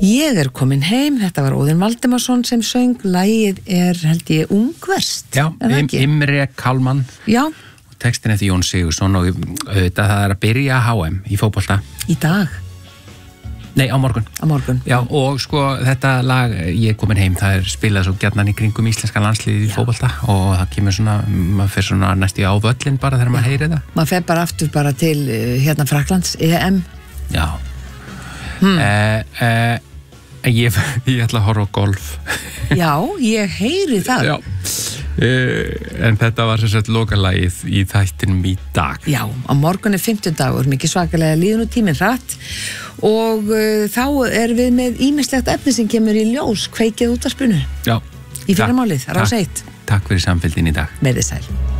Ég komin heim, þetta var Óðinn Valdimarsson sem söng, lagið held ég Ungverst. Já, Imre Kalman. Já. Textin eftir Jón Sigurðsson og auðvitað það að byrja HM í fótbolta. Í dag? Nei, á morgun. Á morgun. Já, og sko þetta lag, ég komin heim, það spilað svo gjarnan í kringum íslenska landsliðið í fótbolta og það kemur svona, maður fer svona næstu á völlin bara þegar maður heyrir það. Maður fer bara aftur bara til hérna Fraklands, EM. Já. Ég ætla að horfa á golf. Já, ég heyri það. Já. En þetta var sem sagt lokalagið í þættinum í dag. Já, á morgun 50 dagur, mikið svakalega líðun og tíminn hratt og þá við með ýmislegt efni sem kemur í ljós, kveikið útvarpinu. Já. Í fyrramálið, Rás 1. Takk fyrir samfylgdin í dag. Verið sæl.